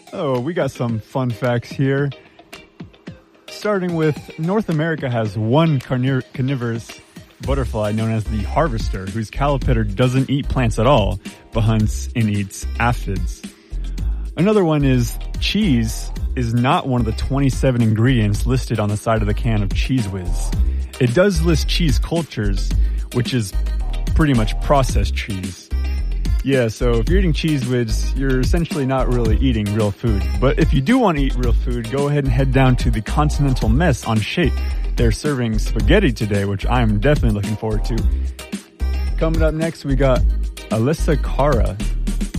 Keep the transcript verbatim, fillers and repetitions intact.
Oh, we got some fun facts here. Starting with, North America has one carnivor- carnivorous butterfly known as the harvester, whose caterpillar doesn't eat plants at all, but hunts and eats aphids. Another one is cheese is not one of the twenty-seven ingredients listed on the side of the can of Cheez Whiz. It does list cheese cultures, which is pretty much processed cheese. Yeah, so if you're eating Cheez Whiz, you're essentially not really eating real food. But if you do want to eat real food, go ahead and head down to the Continental Mess on Shape. They're serving spaghetti today, which I'm definitely looking forward to. Coming up next, we got Alyssa Cara.